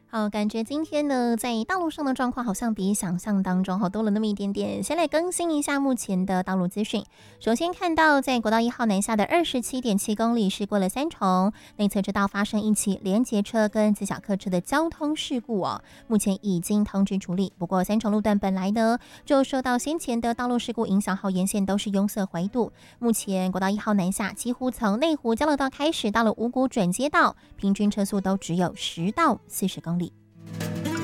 好，感觉今天呢，在道路上的状况好像比想象当中多了那么一点点。先来更新一下目前的道路资讯。首先看到，在国道1号南下的27.7公里是过了三重内侧车道发生一起连结车跟自小客车的交通事故目前已经通知处理。不过三重路段本来呢就受到先前的道路事故影响后，沿线都是拥塞回堵。目前国道1号南下几乎从内湖交流道开始到了五股转接道，平均车速都只有10到40公里。